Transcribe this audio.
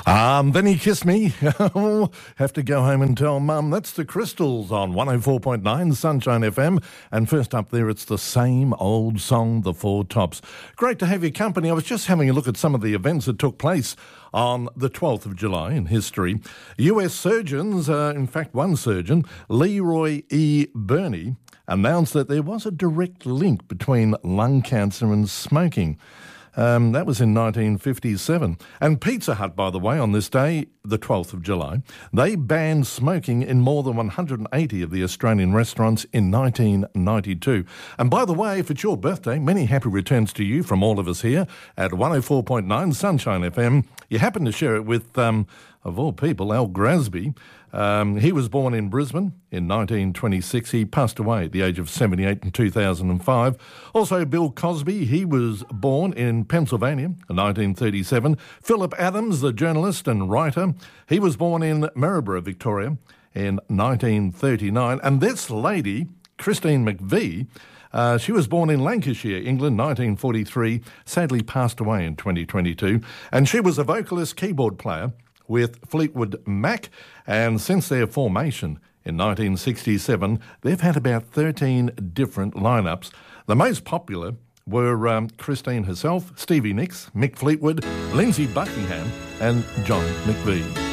Then he kissed me. Have to go home and tell Mum. That's the Crystals on 104.9 Sunshine FM. And first up there, it's the same old song, The Four Tops. Great to have your company. I was just having a look at some of the events that took place on the 12th of July in history. US surgeons, in fact one surgeon, Leroy E. Burney, announced that there was a direct link between lung cancer and smoking. That was in 1957. And Pizza Hut, by the way, on this day, the 12th of July, they banned smoking in more than 180 of the Australian restaurants in 1992. And by the way, if it's your birthday, many happy returns to you from all of us here at 104.9 Sunshine FM. You happen to share it with, of all people, Al Grasby. He was born in Brisbane in 1926. He passed away at the age of 78 in 2005. Also, Bill Cosby, he was born in Pennsylvania in 1937. Philip Adams, the journalist and writer, he was born in Maryborough, Victoria in 1939. And this lady, Christine McVie, she was born in Lancashire, England, 1943, sadly passed away in 2022. And she was a vocalist, keyboard player with Fleetwood Mac, and since their formation in 1967, they've had about 13 different lineups. The most popular were Christine herself, Stevie Nicks, Mick Fleetwood, Lindsay Buckingham, and John McVie.